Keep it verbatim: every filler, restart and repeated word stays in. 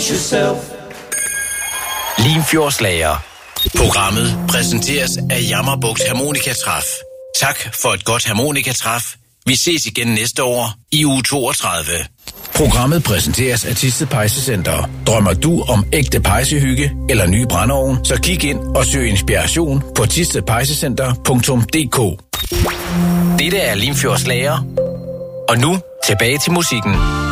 Limfjordslager. Programmet præsenteres af Jammerbugt Harmonikatræf. Tak for et godt harmonikatræf. Vi ses igen næste år i uge toogtredive. Programmet præsenteres af Thisted Pejsecenter. Drømmer du om ægte pejsehygge eller ny brændeovn, så kig ind og søg inspiration på thisted pejsecenter punktum d k. Dette er Limfjordslager. Og nu tilbage til musikken.